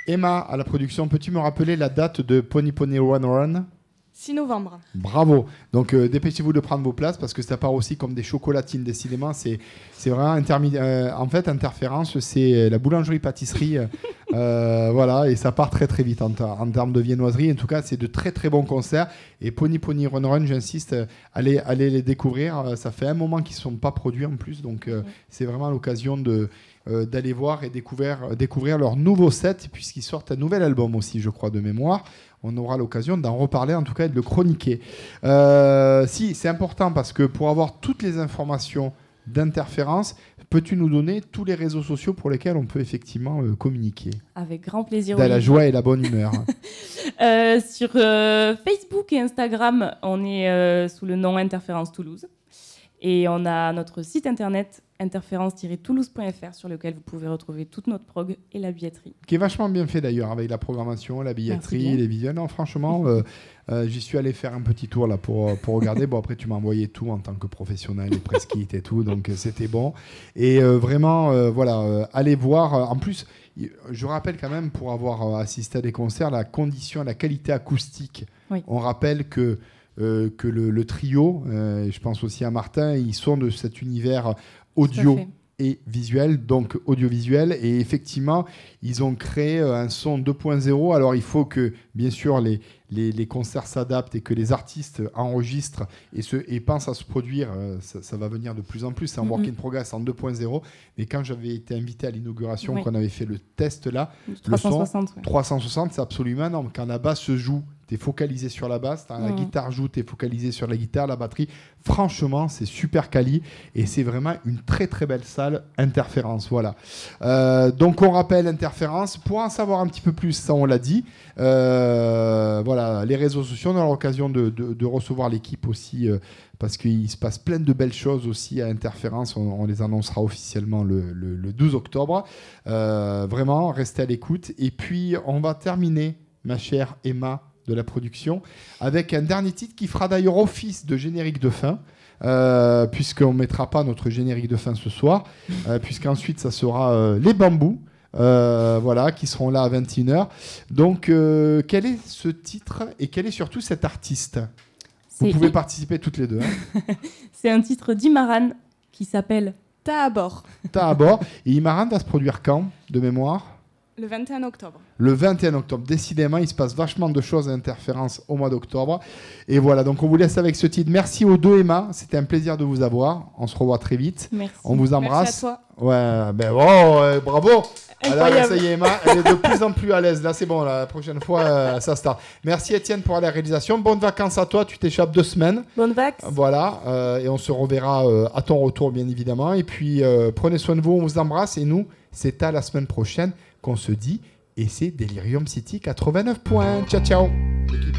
Emma à la production. Peux-tu me rappeler la date de Pony Pony Run Run ? 6 novembre. Bravo. Donc dépêchez-vous de prendre vos places parce que ça part aussi comme des chocolatines. Décidément, c'est vraiment en fait, Interférence, c'est la boulangerie-pâtisserie. Voilà, et ça part très très vite en termes de viennoiserie. En tout cas, c'est de très très bons concerts. Et Pony Pony Run Run, j'insiste, allez les découvrir. Ça fait un moment qu'ils ne sont pas produits en plus. Donc c'est vraiment l'occasion d'aller voir et découvrir leur nouveau set puisqu'ils sortent un nouvel album aussi, je crois, de mémoire. On aura l'occasion d'en reparler, en tout cas, et de le chroniquer. Si, c'est important parce que pour avoir toutes les informations d'Interférence, peux-tu nous donner tous les réseaux sociaux pour lesquels on peut effectivement communiquer ? Avec grand plaisir. Dans la joie et la bonne humeur. Sur Facebook et Instagram, on est sous le nom Interférence Toulouse. Et on a notre site internet interférence-toulouse.fr sur lequel vous pouvez retrouver toute notre prog et la billetterie. Qui est vachement bien fait d'ailleurs avec la programmation, la billetterie, les visuels. Non, franchement, j'y suis allé faire un petit tour là pour regarder. Bon, après, tu m'as envoyé tout en tant que professionnel, les press kits et tout, donc c'était bon. Et vraiment, voilà, allez voir. En plus, je rappelle quand même, pour avoir assisté à des concerts, la condition, la qualité acoustique. Oui. On rappelle que le trio, je pense aussi à Martin, ils sont de cet univers audio et visuel, donc audiovisuel, et effectivement ils ont créé un son 2.0. Alors il faut que bien sûr les concerts s'adaptent et que les artistes enregistrent et pensent à se produire. Ça va venir de plus en plus, c'est un work in progress en 2.0, mais quand j'avais été invité à l'inauguration, qu'on avait fait le test là, 360, le son 360, c'est absolument énorme. Quand la basse se joue, tu es focalisé sur la basse, la guitare joue, tu es focalisé sur la guitare, la batterie. Franchement, c'est super quali et c'est vraiment une très très belle salle Interférence. Voilà. Donc on rappelle Interférence. Pour en savoir un petit peu plus, ça on l'a dit, voilà, les réseaux sociaux, on aura l'occasion de recevoir l'équipe aussi parce qu'il se passe plein de belles choses aussi à Interférence. On les annoncera officiellement le 12 octobre. Vraiment, restez à l'écoute. Et puis on va terminer, ma chère Emma de la production, avec un dernier titre qui fera d'ailleurs office de générique de fin, puisqu'on ne mettra pas notre générique de fin ce soir, puisqu'ensuite ça sera les Bambous, voilà, qui seront là à 21h. Donc quel est ce titre et quel est surtout cet artiste ? Vous pouvez participer toutes les deux. Hein. C'est un titre d'Imaran qui s'appelle Ta à bord. Ta à bord. Et Imaran va se produire quand, de mémoire ? Le 21 octobre. Le 21 octobre. Décidément, il se passe vachement de choses à Interférence au mois d'octobre. Et voilà, donc on vous laisse avec ce titre. Merci aux deux, Emma. C'était un plaisir de vous avoir. On se revoit très vite. Merci. On vous embrasse. Merci à toi. Ouais, bravo. Alors, ça y est, Emma, elle est de plus en plus à l'aise. Là, c'est bon, la prochaine fois, ça start. Merci, Étienne, pour la réalisation. Bonnes vacances à toi. Tu t'échappes 2 semaines. Bonnes vacances. Voilà, et on se reverra à ton retour, bien évidemment. Et puis, prenez soin de vous. On vous embrasse. Et nous, c'est à la semaine prochaine qu'on se dit, et c'est Delirium City 89 points. Ciao, ciao.